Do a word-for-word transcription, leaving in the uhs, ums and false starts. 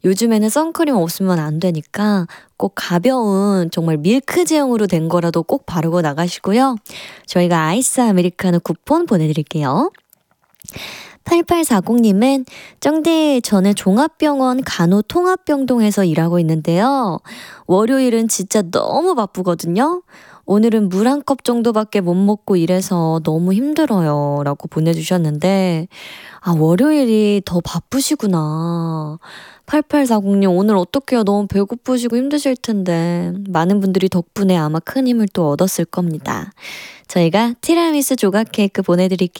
요즘에는 선크림 없으면 안 되니까 꼭 가벼운 정말 밀크 제형으로 된 거라도 꼭 바르고 나가시고요. 저희가 아이스 아메리카노 쿠폰 보내드릴게요. 팔팔사공님은 쩡디 저는 종합병원 간호통합병동에서 일하고 있는데요. 월요일은 진짜 너무 바쁘거든요. 오늘은 물 한 컵 정도밖에 못 먹고 일해서 너무 힘들어요. 라고 보내주셨는데 아 월요일이 더 바쁘시구나. 팔팔사공님 오늘 어떡해요. 너무 배고프시고 힘드실 텐데 많은 분들이 덕분에 아마 큰 힘을 또 얻었을 겁니다. 저희가 티라미수 조각 케이크 보내드릴게요.